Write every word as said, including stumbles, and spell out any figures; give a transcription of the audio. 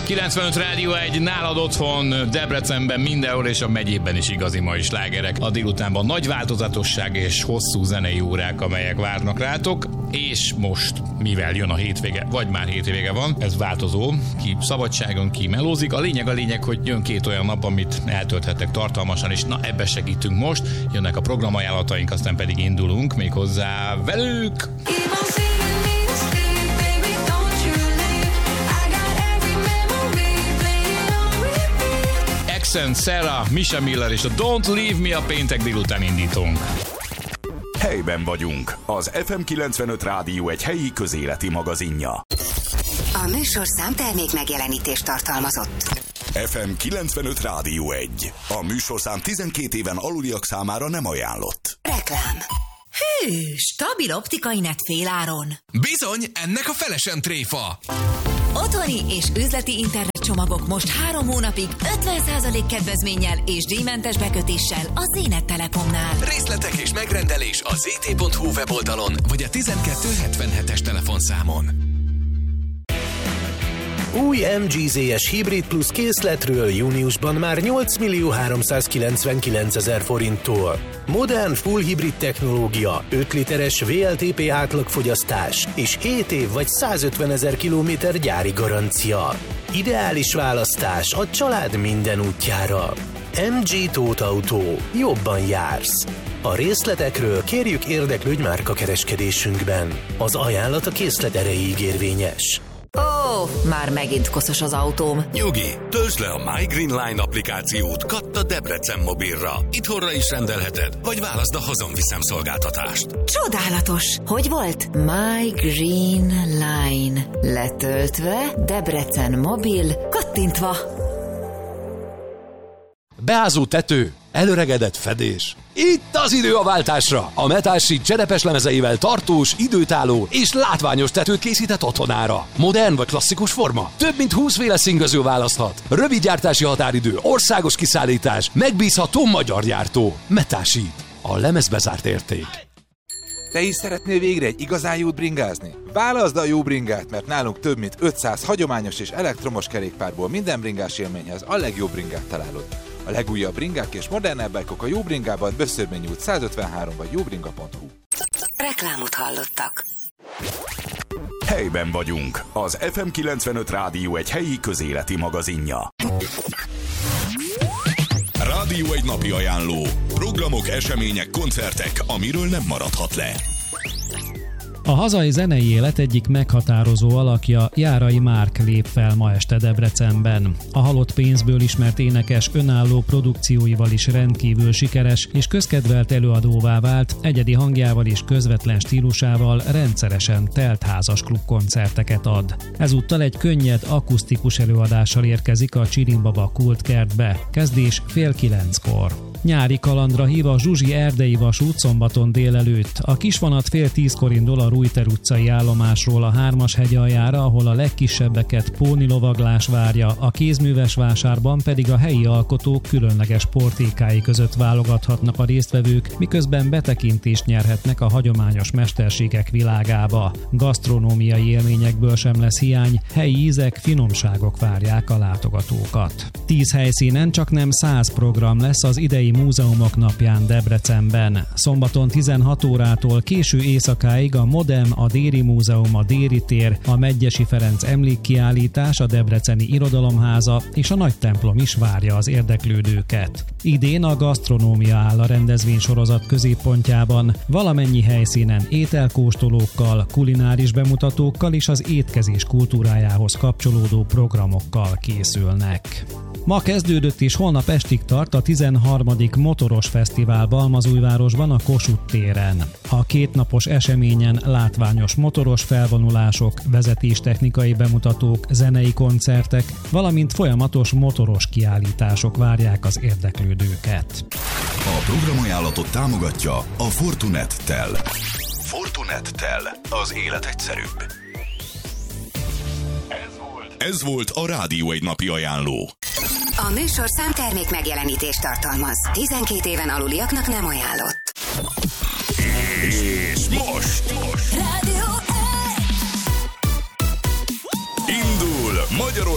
kilencvenöt Rádió egy, nálad otthon, Debrecenben, mindenhol és a megyében is igazi mai slágerek. A délutánban nagy változatosság és hosszú zenei órák, amelyek várnak rátok, és most, mivel jön a hétvége, vagy már hétvége van, ez változó, ki szabadságon, ki melózik. A lényeg a lényeg, hogy jön két olyan nap, amit eltölthettek tartalmasan, és na ebbe segítünk most. Jönnek a programajánlataink, aztán pedig indulunk méghozzá velük! Accent, Sarah, Misha Miller és a Don't Leave Me a péntek délután indítunk. Helyben vagyunk. Az ef em kilencvenöt Rádió egy helyi közéleti magazinja. A műsorszám termék megjelenítést tartalmazott. ef em kilencvenöt Rádió egy. A műsorszám tizenkét éven aluliak számára nem ajánlott. Reklám. Hű, stabil optikai net féláron. Bizony, ennek a fele sem tréfa. Otthoni és üzleti internetcsomagok most három hónapig ötven százalék kedvezménnyel és díjmentes bekötéssel a Zénet Telekomnál. Részletek és megrendelés a zé té pont hú weboldalon vagy a tizenkettő hetvenhetes telefonszámon. Új em gé zé es Hybrid Plus készletről júniusban már nyolc millió háromszázkilencvenkilencezer forinttól. Modern full hibrid technológia, öt literes vé el té pé átlagfogyasztás és hét év vagy százötvenezer kilométer gyári garancia. Ideális választás a család minden útjára. em gé Tóth Autó. Jobban jársz. A részletekről kérjük érdeklődj márkakereskedésünkben. Az ajánlat a készlet erejéig érvényes. Ó, oh, már megint koszos az autóm. Nyugi, töltsd le a My Green Line applikációt Katta Debrecen mobilra. Itthonra is rendelheted, vagy válaszd a hazonviszem szolgáltatást. Csodálatos! Hogy volt? My Green Line. Letöltve, Debrecen mobil, kattintva. Beázó tető, előregedett fedés. Itt az idő a váltásra! A Metal Sheet cserepes lemezeivel tartós, időtálló és látványos tetőt készített otthonára. Modern vagy klasszikus forma? Több mint húszféle színgazó választhat. Rövid gyártási határidő, országos kiszállítás, megbízható magyar gyártó. Metal Sheet. A lemezbe zárt érték. Te is szeretnél végre egy igazán jót bringázni? Válaszd a jó bringát, mert nálunk több mint ötszáz hagyományos és elektromos kerékpárból minden bringás élményhez a legjobb bringát találod. A legújabb bringák és modernebb bike-ok a Jó Bringában, Böszörmény út százötvenhárom vagy jóbringa pont hú. Reklámot hallottak. Helyben vagyunk. Az ef em kilencvenöt Rádió egy helyi közéleti magazinja. Rádió egy napi ajánló. Programok, események, koncertek, amiről nem maradhat le. A hazai zenei élet egyik meghatározó alakja, Járai Márk lép fel ma este Debrecenben. A Halott pénzből ismert énekes önálló produkcióival is rendkívül sikeres és közkedvelt előadóvá vált, egyedi hangjával és közvetlen stílusával rendszeresen teltházas klubkoncerteket ad. Ezúttal egy könnyed, akusztikus előadással érkezik a Csirimbaba kultkertbe. Kezdés fél kilenckor. Nyári kalandra hív a Zsuzsi erdei vasút szombaton délelőtt. A kisvonat fél tízkor indul a Rújter utcai állomásról a Hármas hegy aljára, ahol a legkisebbeket pónilovaglás várja, a kézműves vásárban pedig a helyi alkotók különleges portékái között válogathatnak a résztvevők, miközben betekintést nyerhetnek a hagyományos mesterségek világába. Gasztronómiai élményekből sem lesz hiány, helyi ízek, finomságok várják a látogatókat. Tíz helyszínen csaknem száz program lesz az idei Múzeumok napján Debrecenben. Szombaton tizenhat órától késő éjszakáig a Modem, a Déri Múzeum, a Déri tér, a Medgyessy Ferenc emlékkiállítás, a Debreceni Irodalomháza és a Nagy templom is várja az érdeklődőket. Idén a gasztronómia áll a rendezvénysorozat középpontjában, valamennyi helyszínen ételkóstolókkal, kulináris bemutatókkal és az étkezés kultúrájához kapcsolódó programokkal készülnek. Ma kezdődött és holnap estig tart a tizenharmadik Motoros Fesztivál Balmazújvárosban a Kossuth téren. A kétnapos eseményen látványos motoros felvonulások, vezetéstechnikai bemutatók, zenei koncertek, valamint folyamatos motoros kiállítások várják az érdeklődőket. A programajánlatot támogatja a Fortunet-tel. Fortunet-tel. Az élet egyszerűbb. Ez volt a Rádió egy napi ajánló. A műsorszám termék megjelenítést tartalmaz. tizenkét éven aluliaknak nem ajánlott. És most, most. Rádió indul Magyarország